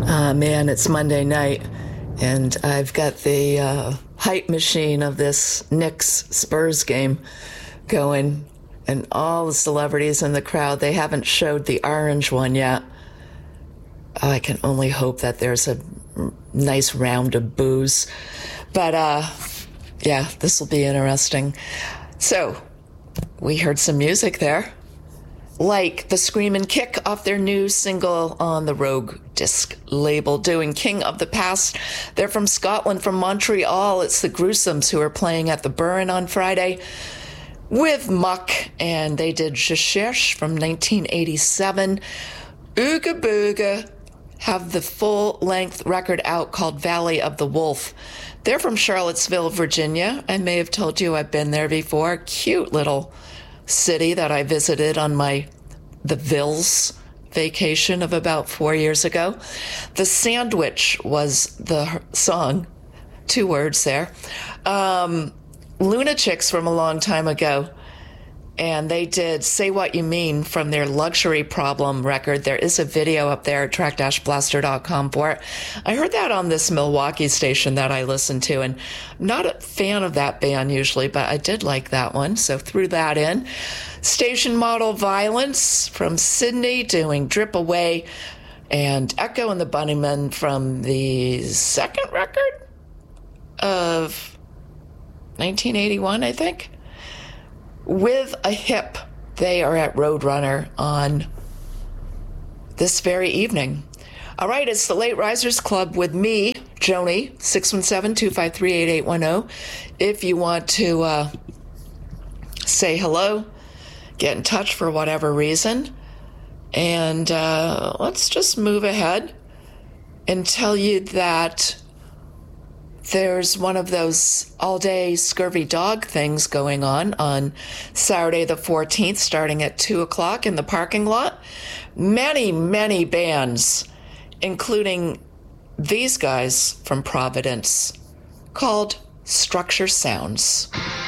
Man, it's Monday night, and I've got the hype machine of this Knicks Spurs game going, and all the celebrities in the crowd. They haven't showed the orange one yet. I can only hope that there's a nice round of booze. But, yeah, this will be interesting. So, we heard some music there, like the Screamin' Kick off their new single on the Rogue disc label, doing King of the Past. They're from Scotland, from Montreal. It's the Gruesomes who are playing at the Burren on Friday with Muck, and they did Jeshesh from 1987. Ooga Booga have the full-length record out called Valley of the Wolf. They're from Charlottesville, Virginia. I may have told you I've been there before. Cute little city that I visited on the Villes vacation of about 4 years ago. The Sandwich was the song, 2 words there. Lunatics from a long time ago, and they did Say What You Mean from their Luxury Problem record. There is a video up there at track-blaster.com for it. I heard that on this Milwaukee station that I listen to, and I'm not a fan of that band usually, but I did like that one, so threw that in. Station Model Violence from Sydney doing Drip Away, and Echo and the Bunnymen from the second record of 1981, I think. With a Hip, they are at Roadrunner on this very evening. All right, it's the Late Risers Club with me, Joni, 617-253-8810. If you want to say hello, get in touch for whatever reason, and let's just move ahead and tell you that there's one of those all-day scurvy dog things going on Saturday the 14th, starting at 2 o'clock in the parking lot. Many, many bands, including these guys from Providence, called Structure Sounds.